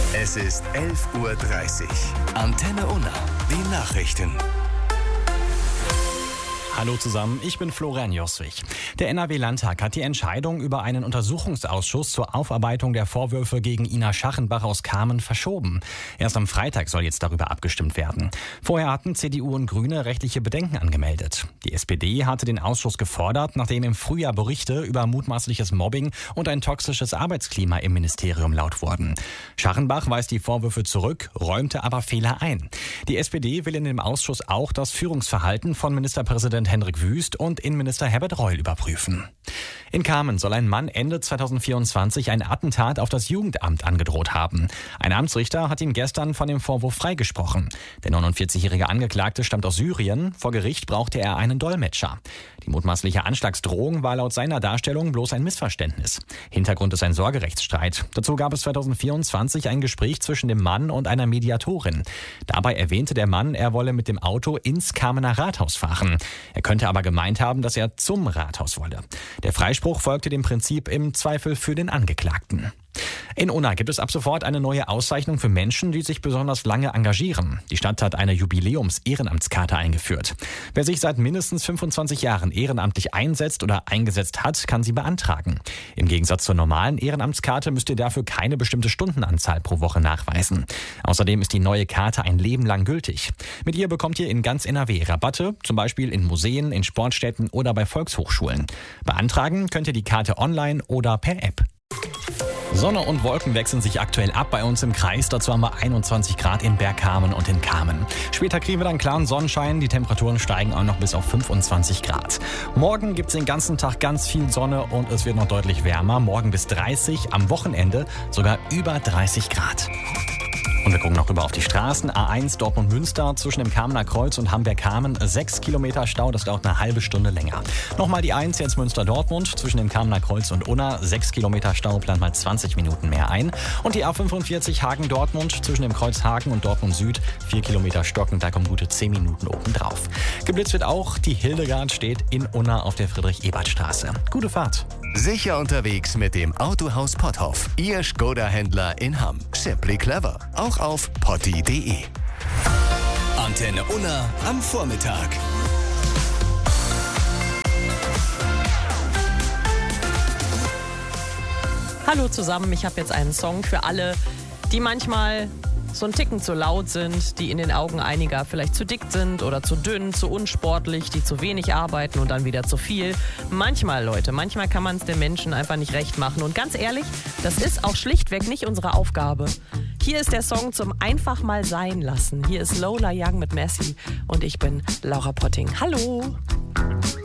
Es ist 11:30 Uhr. Antenne Unna, die Nachrichten. Hallo zusammen, ich bin Florian Joswig. Der NRW-Landtag hat die Entscheidung über einen Untersuchungsausschuss zur Aufarbeitung der Vorwürfe gegen Ina Schachenbach aus Kamen verschoben. Erst am Freitag soll jetzt darüber abgestimmt werden. Vorher hatten CDU und Grüne rechtliche Bedenken angemeldet. Die SPD hatte den Ausschuss gefordert, nachdem im Frühjahr Berichte über mutmaßliches Mobbing und ein toxisches Arbeitsklima im Ministerium laut wurden. Schachenbach weist die Vorwürfe zurück, räumte aber Fehler ein. Die SPD will in dem Ausschuss auch das Führungsverhalten von Ministerpräsident Hendrik Wüst und Innenminister Herbert Reul überprüfen. In Kamen soll ein Mann Ende 2024 ein Attentat auf das Jugendamt angedroht haben. Ein Amtsrichter hat ihn gestern von dem Vorwurf freigesprochen. Der 49-jährige Angeklagte stammt aus Syrien. Vor Gericht brauchte er einen Dolmetscher. Die mutmaßliche Anschlagsdrohung war laut seiner Darstellung bloß ein Missverständnis. Hintergrund ist ein Sorgerechtsstreit. Dazu gab es 2024 ein Gespräch zwischen dem Mann und einer Mediatorin. Dabei erwähnte der Mann, er wolle mit dem Auto ins Kamener Rathaus fahren. Er könnte aber gemeint haben, dass er zum Rathaus wolle. Der Freispruch folgte dem Prinzip im Zweifel für den Angeklagten. In Unna gibt es ab sofort eine neue Auszeichnung für Menschen, die sich besonders lange engagieren. Die Stadt hat eine Jubiläums-Ehrenamtskarte eingeführt. Wer sich seit mindestens 25 Jahren ehrenamtlich einsetzt oder eingesetzt hat, kann sie beantragen. Im Gegensatz zur normalen Ehrenamtskarte müsst ihr dafür keine bestimmte Stundenanzahl pro Woche nachweisen. Außerdem ist die neue Karte ein Leben lang gültig. Mit ihr bekommt ihr in ganz NRW Rabatte, zum Beispiel in Museen, in Sportstätten oder bei Volkshochschulen. Beantragen könnt ihr die Karte online oder per App. Sonne und Wolken wechseln sich aktuell ab bei uns im Kreis. Dazu haben wir 21 Grad in Bergkamen und in Kamen. Später kriegen wir dann klaren Sonnenschein. Die Temperaturen steigen auch noch bis auf 25 Grad. Morgen gibt es den ganzen Tag ganz viel Sonne und es wird noch deutlich wärmer. Morgen bis 30, am Wochenende sogar über 30 Grad. Und wir gucken noch rüber auf die Straßen. A1 Dortmund-Münster zwischen dem Kamener Kreuz und Hamburg-Kamen. 6 Kilometer Stau, das dauert eine halbe Stunde länger. Nochmal die 1 jetzt Münster-Dortmund zwischen dem Kamener Kreuz und Unna. 6 Kilometer Stau, plant mal 20 Minuten mehr ein. Und die A45 Hagen-Dortmund zwischen dem Kreuz Hagen und Dortmund Süd. 4 Kilometer stocken, da kommen gute 10 Minuten oben drauf. Geblitzt wird auch. Die Hildegard steht in Unna auf der Friedrich-Ebert-Straße. Gute Fahrt. Sicher unterwegs mit dem Autohaus Potthoff. Ihr Skoda-Händler in Hamm. Simply clever. Auch auf potti.de. Antenne Unna am Vormittag. Hallo zusammen, ich habe jetzt einen Song für alle, die manchmal so ein Ticken zu laut sind, die in den Augen einiger vielleicht zu dick sind oder zu dünn, zu unsportlich, die zu wenig arbeiten und dann wieder zu viel. Manchmal, Leute, manchmal kann man es den Menschen einfach nicht recht machen. Und ganz ehrlich, das ist auch schlichtweg nicht unsere Aufgabe. Hier ist der Song zum einfach mal sein lassen. Hier ist Lola Young mit Messi und ich bin Laura Potting. Hallo!